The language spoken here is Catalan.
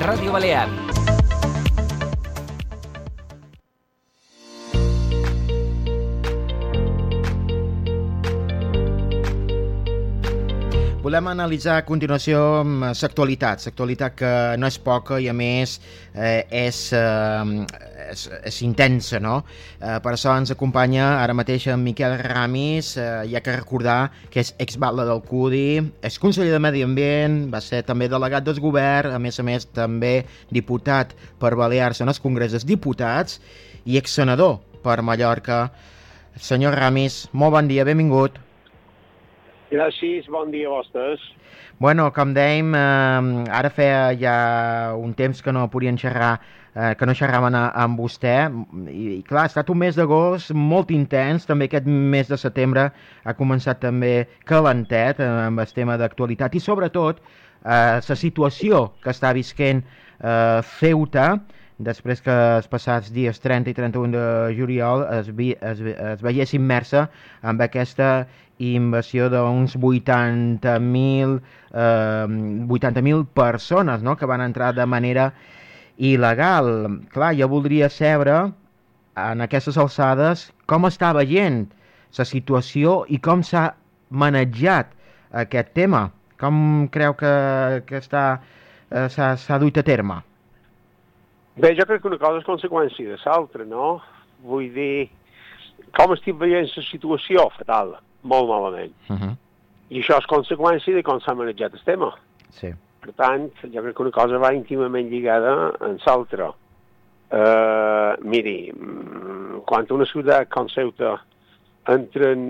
Ràdio Balear. Volem analitzar a continuació l'actualitat que no és poca i a més és intensa, no? Per això ens acompanya ara mateix en Miquel Ramis, hi ha que recordar que és exbatlle del CUDI, és conseller de Medi Ambient, va ser també delegat del govern, a més també diputat per Balears en el Congrés dels Diputats i exsenador per Mallorca. Senyor Ramis, molt bon dia, benvingut. Gràcies, bon dia a vostès. Bueno, com dèiem, ara feia ja un temps que no podien xerrar, que no xerraven amb vostè, i clar, ha estat un mes d'agost molt intens, també aquest mes de setembre ha començat també calentet amb el tema d'actualitat i sobretot la situació que està visquent Ceuta, després que els passats dies 30 i 31 de juliol es veiés immersa amb aquesta invasió d'uns 80.000 persones, no?, que van entrar de manera il·legal. Clar, jo voldria saber en aquestes alçades com està veient la situació i com s'ha manejat aquest tema. Com creu que s'ha dut a terme? Bé, jo crec que una cosa és conseqüència de l'altra, no? Vull dir, com estic veient la situació fatal, molt malament. I això és conseqüència de com s'ha manejat el tema. Sí. Per tant, jo crec que una cosa va íntimament lligada amb l'altra. Miri, quan una ciutat com Ceuta entren